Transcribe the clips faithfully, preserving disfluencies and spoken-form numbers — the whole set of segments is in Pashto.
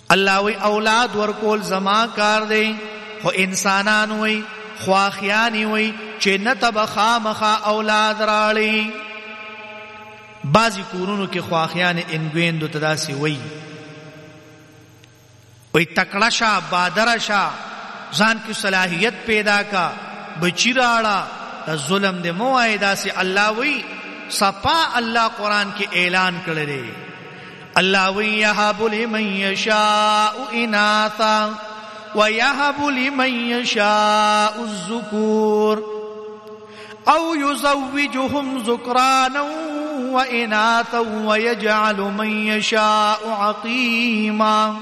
الله وی اولاد ورکول زما کار دی، خو انسانان وی خواخیانی وی چې نتب خامخا اولاد راړي. بعضی کورونو کې خواخیان انګویندو تداسي وی وی تکړه شا بادر شا ځان کې صلاحیت پیدا کا بچی راړه دا ظلم دې مو وای داسي. الله وی صفا الله قرآن کې اعلان کړی دی. الله وی یهب لمن یشاء اناثا ویهب لمن یشاء الذکور او یزوجهم ذکرانا واناثا ویجعل من یشاء عقیما.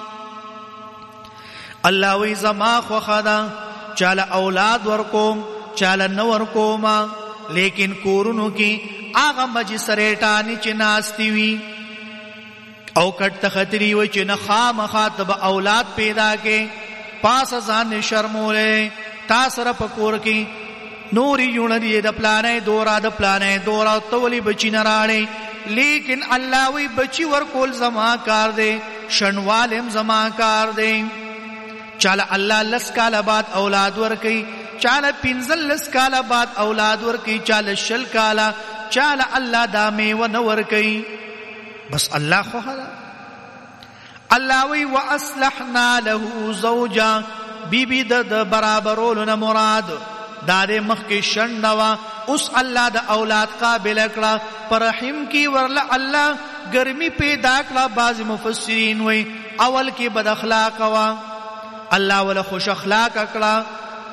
الله وی زما خو خدا چاله اولاد ورکوم چاله نو ورکوم، لیکن کورونو کې هغه مجسریټانی چې ناستی وي او کټ تخطری وي چې نه خامخا تب اولاد پیدا کې پاس ځان شرمولې تا سره پکور کې نوري یونری د پلانې دورا د پلانې دورا تولی بچی نه راړې. لیکن الله وی بچی ورکول زما کار دی، شنوالم زما کار دی. چاله الله لس کاله بعد اولاد ورکي، چاله پنځل لس کاله بعد اولاد ورکي، چاله شل کاله، چاله الله دا میوه نه ورکي. بس الله خو هدا. الله وی واصلحنا له زوجا، بی بی د برابرولو نه مراد دا د مخکې شنډوا، اوس الله د اولاد قابل کړه، پر رحم کې ورله الله ګرمي پیدا کړه. بعض مفسرین وی اول کې بد اخلاق وا، الله ولا خوش اخلاق کړه،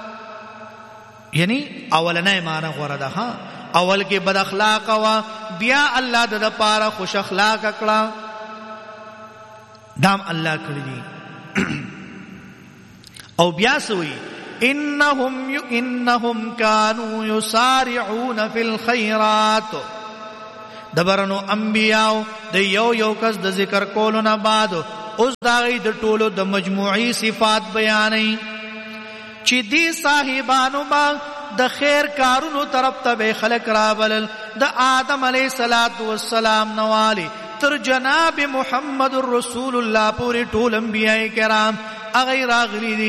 یعنی اولنې معنی غوړه ده. ها اول کې بد اخلاق وا، بیا الله د لپاره خوش اخلاق کړه. دام الله کړی دي. او بیا سوی انهم انهم كانوا يسارعون في الخيرات. دبرنو انبیاء د یو یو کس د ذکر کولو نه بعد اوس داغی د ټولو د مجموعی صفات بیانې چې دی صاحبانو ما د خیر کارونو طرف ته خلق رابلل. د آدم علیہ الصلوۃ والسلام نوالی تر جناب محمد رسول الله پوری ټول انبیاء کرام اغه راغلی دي.